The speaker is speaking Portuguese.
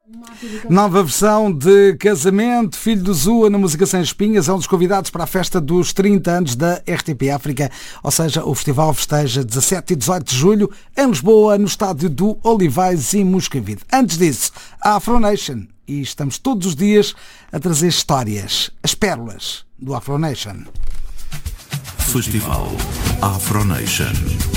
Nova versão de Casamento, Filho do Zua, na Música Sem Espinhas, é um dos convidados para a festa dos 30 anos da RTP África, ou seja, o festival festeja 17 e 18 de julho em Lisboa, no estádio do Olivais e Moscavide. Antes disso, a Afro Nation, e estamos todos os dias a trazer histórias, as pérolas do Afro Nation. Festival Afro Nation.